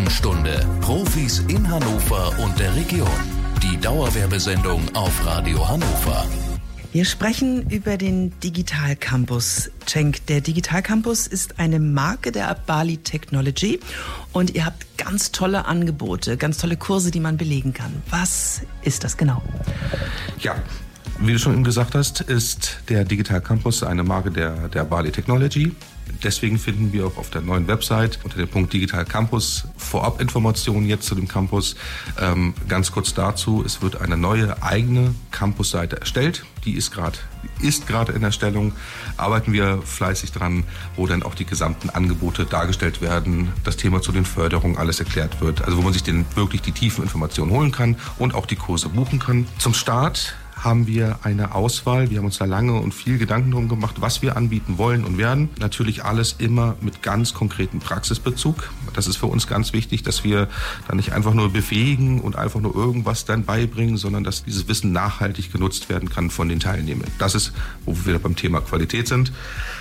Expertenstunde. Profis in Hannover und der Region. Die Dauerwerbesendung auf Radio Hannover. Wir sprechen über den Digital Campus. Cenk, der Digital Campus ist eine Marke der Abali Technology und ihr habt ganz tolle Angebote, ganz tolle Kurse, die man belegen kann. Was ist das genau? Ja, wie du schon eben gesagt hast, ist der Digital Campus eine Marke der Abali Technology. Deswegen finden wir auch auf der neuen Website unter dem Punkt Digital Campus Vorabinformationen jetzt zu dem Campus. Ganz kurz dazu, es wird eine neue eigene Campusseite erstellt. Die ist gerade in Erstellung. Arbeiten wir fleißig dran, wo dann auch die gesamten Angebote dargestellt werden, das Thema zu den Förderungen alles erklärt wird. Also wo man sich wirklich die tiefen Informationen holen kann und auch die Kurse buchen kann. Zum Start haben wir eine Auswahl. Wir haben uns da lange und viel Gedanken drum gemacht, was wir anbieten wollen und werden. Natürlich alles immer mit ganz konkreten Praxisbezug. Das ist für uns ganz wichtig, dass wir da nicht einfach nur befähigen und einfach nur irgendwas dann beibringen, sondern dass dieses Wissen nachhaltig genutzt werden kann von den Teilnehmern. Das ist, wo wir beim Thema Qualität sind.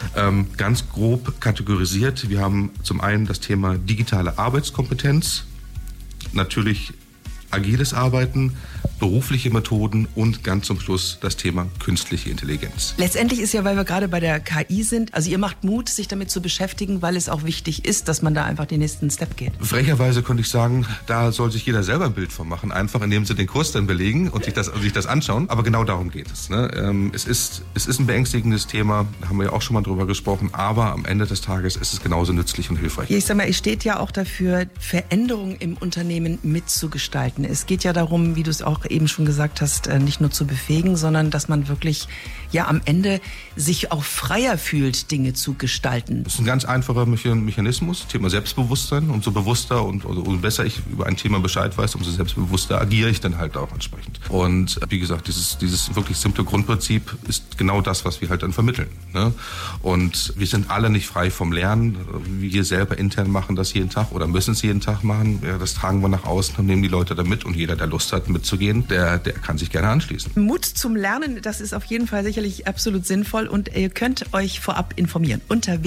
Ganz grob kategorisiert. Wir haben zum einen das Thema digitale Arbeitskompetenz, natürlich agiles Arbeiten, berufliche Methoden und ganz zum Schluss das Thema künstliche Intelligenz. Letztendlich ist ja, weil wir gerade bei der KI sind, also ihr macht Mut, sich damit zu beschäftigen, weil es auch wichtig ist, dass man da einfach den nächsten Step geht. Frecherweise könnte ich sagen, da soll sich jeder selber ein Bild von machen, einfach indem sie den Kurs dann belegen und sich das anschauen. Aber genau darum geht es. Ne? Es ist ein beängstigendes Thema, da haben wir ja auch schon mal drüber gesprochen, aber am Ende des Tages ist es genauso nützlich und hilfreich. Ich sag mal, ihr steht ja auch dafür, Veränderungen im Unternehmen mitzugestalten. Es geht ja darum, wie du es auch eben schon gesagt hast, nicht nur zu befähigen, sondern dass man wirklich ja am Ende sich auch freier fühlt, Dinge zu gestalten. Das ist ein ganz einfacher Mechanismus, Thema Selbstbewusstsein. Umso bewusster und umso besser ich über ein Thema Bescheid weiß, umso selbstbewusster agiere ich dann halt auch entsprechend. Und wie gesagt, dieses wirklich simple Grundprinzip ist genau das, was wir halt dann vermitteln. Ne? Und wir sind alle nicht frei vom Lernen. Wir selber intern machen das jeden Tag oder müssen es jeden Tag machen. Ja, das tragen wir nach außen und nehmen die Leute da mit. Und jeder, der Lust hat, mitzugehen, der kann sich gerne anschließen. Mut zum Lernen, das ist auf jeden Fall sicherlich absolut sinnvoll. Und ihr könnt euch vorab informieren unter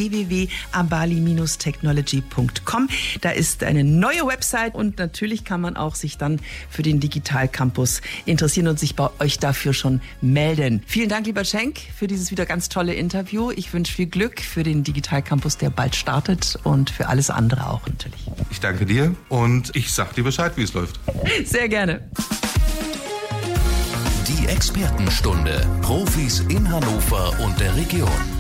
www.abali-technology.com. Da ist eine neue Website und natürlich kann man auch sich dann für den Digital Campus interessieren und sich bei euch dafür schon melden. Vielen Dank, lieber Cenk, für dieses wieder ganz tolle Interview. Ich wünsche viel Glück für den Digital Campus, der bald startet und für alles andere auch natürlich. Ich danke dir und ich sag dir Bescheid, wie es läuft. Sehr gerne. Die Expertenstunde. Profis in Hannover und der Region.